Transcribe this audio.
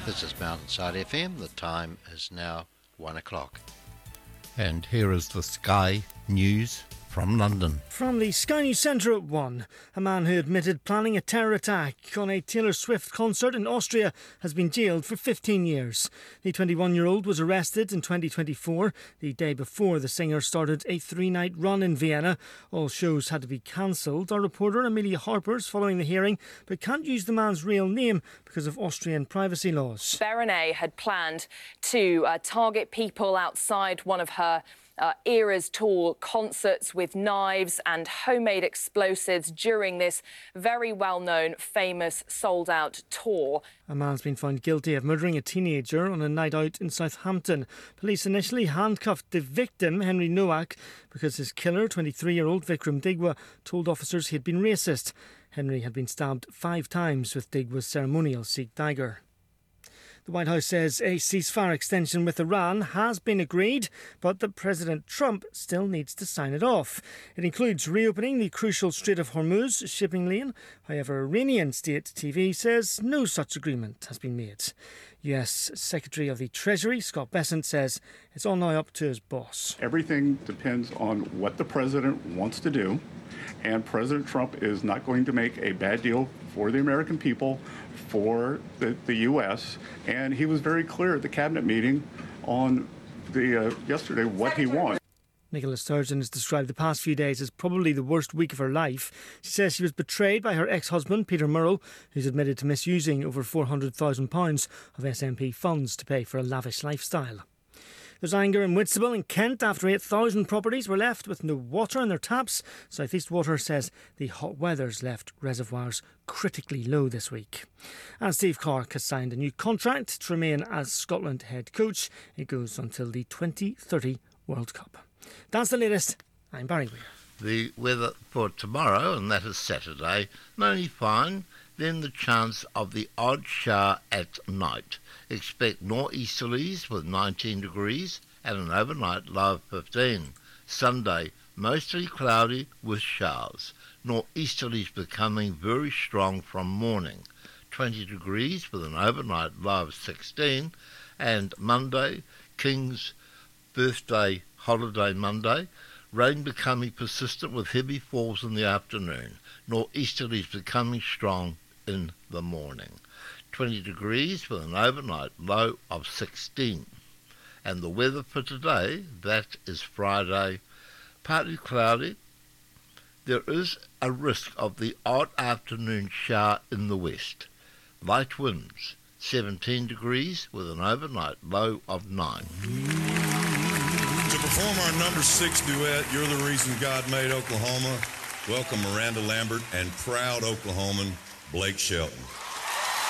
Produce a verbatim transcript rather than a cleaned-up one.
This is Mountainside F M. The time is now one o'clock. And here is the Sky News from London. From the Sky News Centre at one, a man who admitted planning a terror attack on a Taylor Swift concert in Austria has been jailed for fifteen years. The twenty-one-year-old was arrested in twenty twenty-four, the day before the singer started a three-night run in Vienna. All shows had to be cancelled. Our reporter Amelia Harper's following the hearing, but can't use the man's real name because of Austrian privacy laws. Berenice had planned to uh, target people outside one of her Uh, Eras Tour concerts with knives and homemade explosives during this very well-known, famous, sold-out tour. A man's been found guilty of murdering a teenager on a night out in Southampton. Police initially handcuffed the victim, Henry Nowak, because his killer, twenty-three-year-old Vikram Digwa, told officers he had been racist. Henry had been stabbed five times with Digwa's ceremonial Sikh dagger. The White House says a ceasefire extension with Iran has been agreed, but that President Trump still needs to sign it off. It includes reopening the crucial Strait of Hormuz shipping lane. However, Iranian state T V says no such agreement has been made. U S Secretary of the Treasury, Scott Bessent, says it's all now up to his boss. Everything depends on what the president wants to do, and President Trump is not going to make a bad deal for the American people, for the, the U S, and he was very clear at the cabinet meeting on the uh, yesterday what he wants. Nicola Sturgeon has described the past few days as probably the worst week of her life. She says she was betrayed by her ex-husband, Peter Murrell, who's admitted to misusing over four hundred thousand pounds of S N P funds to pay for a lavish lifestyle. There's anger in Whitstable in Kent after eight thousand properties were left with no water in their taps. South East Water says the hot weather's left reservoirs critically low this week. And Steve Clarke has signed a new contract to remain as Scotland head coach. It goes until the twenty thirty World Cup. That's the latest. I'm Barry Weir. The weather for tomorrow, and that is Saturday, mainly fine, then the chance of the odd shower at night. Expect northeasterlies with nineteen degrees and an overnight low of fifteen. Sunday, mostly cloudy with showers. Northeasterlies becoming very strong from morning. twenty degrees with an overnight low of sixteen. And Monday, King's birthday holiday Monday, rain becoming persistent with heavy falls in the afternoon. Northeasterlies becoming strong in the morning. twenty degrees with an overnight low of sixteen. And the weather for today, that is Friday, partly cloudy. There is a risk of the odd afternoon shower in the west. Light winds, seventeen degrees with an overnight low of nine. To perform our number six duet, You're the Reason God Made Oklahoma, welcome Miranda Lambert and proud Oklahoman Blake Shelton.